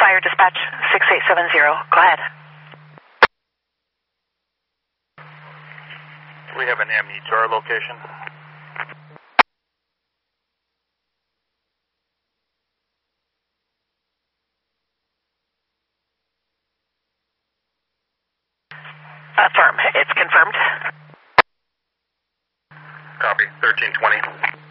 Fire Dispatch 6870. Go ahead. We have an ME to our location. Affirm. It's confirmed. Copy. 1320.